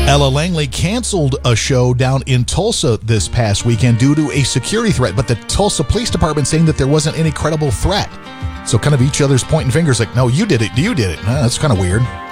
Ella Langley canceled a show down in Tulsa this past weekend due to a security threat, but the Tulsa Police Department saying that there wasn't any credible threat. So kind of each other's pointing fingers like, no, you did it. That's kind of weird.